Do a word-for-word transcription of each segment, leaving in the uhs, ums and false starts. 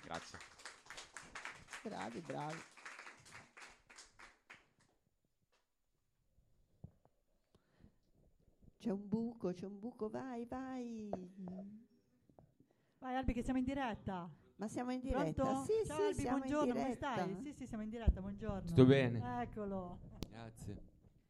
Grazie. Bravi, bravi. C'è un buco, c'è un buco, vai, vai. Vai Albi che siamo in diretta. Ma siamo in diretta? Pronto? Sì, Ciao sì, Albi, siamo in buongiorno, come diretta. stai? Sì, sì, siamo in diretta, buongiorno. Tutto bene? Eccolo. Grazie.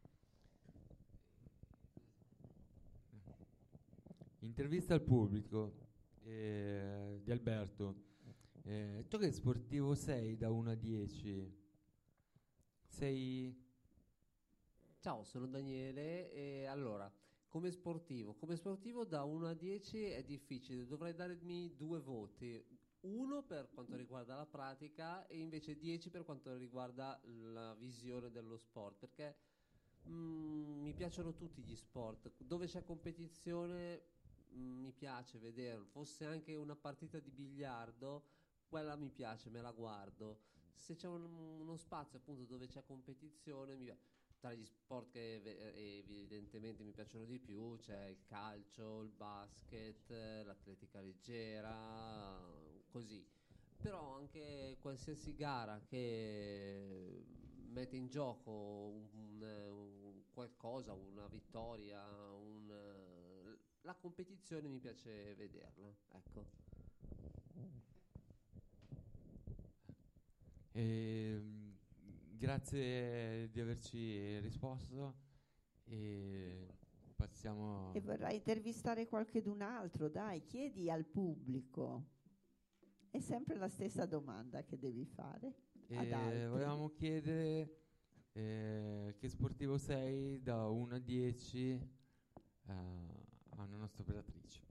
Intervista al pubblico eh, di Alberto. Eh, tu che sportivo sei da uno a dieci? Sei... Ciao, sono Daniele e allora, come sportivo, come sportivo da uno a dieci è difficile, dovrei darmi due voti, uno per quanto riguarda la pratica e invece dieci per quanto riguarda la visione dello sport, perché mm, mi piacciono tutti gli sport, dove c'è competizione mm, mi piace vederlo, fosse anche una partita di biliardo, quella mi piace, me la guardo, se c'è un- uno spazio appunto dove c'è competizione mi piace. Tra gli sport che eve- eh, evidentemente mi piacciono di più c'è il calcio, il basket, eh, l'atletica leggera, così. Però anche qualsiasi gara che mette in gioco un, eh, un qualcosa, una vittoria, un, eh, la competizione mi piace vederla, ecco. Ehm, grazie di averci risposto e passiamo... E vorrai intervistare qualchedun altro, dai, chiedi al pubblico. È sempre la stessa domanda che devi fare ad E altri. volevamo chiedere eh, che sportivo sei da uno a dieci eh, a una nostra operatrice.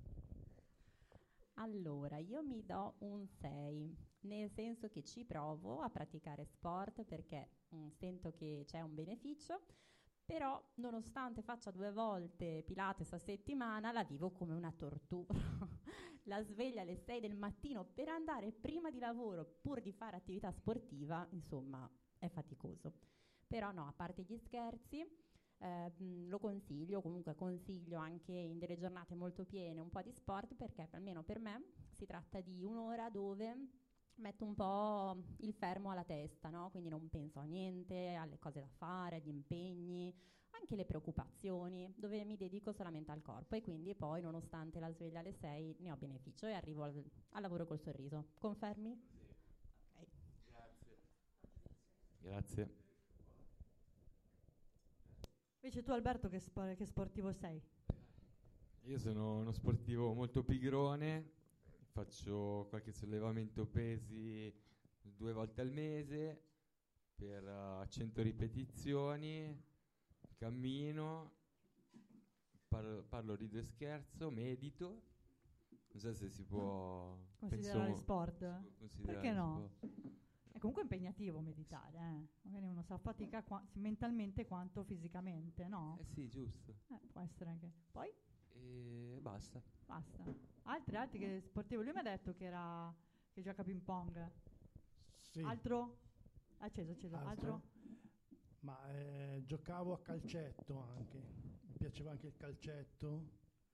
Allora, io mi do un sei, nel senso che ci provo a praticare sport perché mm, sento che c'è un beneficio, però nonostante faccia due volte Pilates a settimana, la vivo come una tortura. La sveglia alle sei del mattino per andare prima di lavoro pur di fare attività sportiva, insomma, è faticoso. Però no, a parte gli scherzi, eh, mh, lo consiglio, comunque consiglio anche in delle giornate molto piene un po' di sport perché almeno per me si tratta di un'ora dove metto un po' il fermo alla testa, no? Quindi non penso a niente, alle cose da fare, agli impegni, anche le preoccupazioni, dove mi dedico solamente al corpo e quindi poi nonostante la sveglia alle sei ne ho beneficio e arrivo al, al lavoro col sorriso. Confermi? Ok. Grazie. Invece tu Alberto che, spo- che sportivo sei? Io sono uno sportivo molto pigrone, faccio qualche sollevamento pesi due volte al mese per uh, cento ripetizioni, cammino, parlo, parlo, rido e scherzo, medito. Non so se si può Considerare penso, sport? si può considerare Perché no? sport. È comunque impegnativo meditare, eh? Magari uno si affatica qua- mentalmente quanto fisicamente, no? Eh sì, giusto. Eh, può essere anche. Poi? E basta. Basta. Altri, altri che sportivo? Lui mi ha detto che era che gioca a ping pong. Sì, Altro? Acceso, acceso. Altro? altro? Ma eh, giocavo a calcetto anche, mi piaceva anche il calcetto.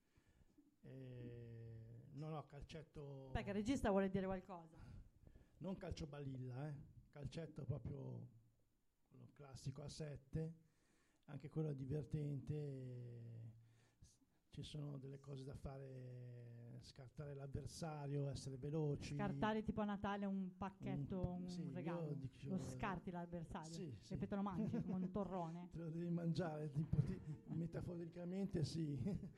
Eh, no, no, calcetto, Aspetta, il regista vuole dire qualcosa. non calcio balilla, eh. Calcetto proprio quello classico a sette, anche quello è divertente. eh, s- Ci sono delle cose da fare, scartare l'avversario, essere veloci. Scartare tipo a Natale un pacchetto, Un- un sì, io regalo. dicevo- Lo scarti l'avversario. Sì, sì. E poi te lo mangi come un torrone. Te lo devi mangiare, tipo, ti- metaforicamente sì.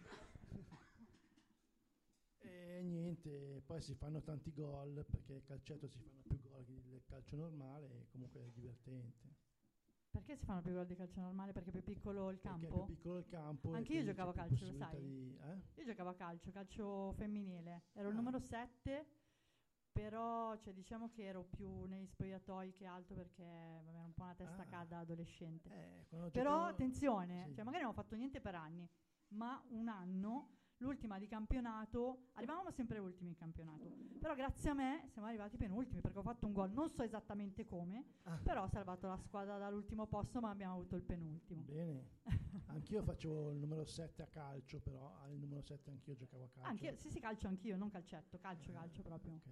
E niente, poi si fanno tanti gol, perché il calcetto si fanno più gol del calcio normale e comunque è divertente. Perché si fanno più gol di calcio normale? Perché è più piccolo il Perché è campo? più piccolo il campo. e Anche io quindi giocavo a c'è più calcio, lo possibilità sai? di- eh? Io giocavo a calcio, calcio femminile. Ero il Ah. numero sette, però cioè, diciamo che ero più negli spogliatoi che altro perché vabbè, era un po' una testa Ah. calda adolescente. Eh, quando Però giocavo- attenzione, sì. cioè magari non ho fatto niente per anni, ma un anno, l'ultima di campionato, arrivavamo sempre ultimi in campionato, però grazie a me siamo arrivati penultimi perché ho fatto un gol, non so esattamente come, Ah. però ho salvato la squadra dall'ultimo posto ma abbiamo avuto il penultimo. Bene, anch'io facevo il numero sette a calcio, però al numero sette anch'io giocavo a calcio. Anche, sì sì calcio anch'io, non calcetto, calcio calcio proprio. Ok.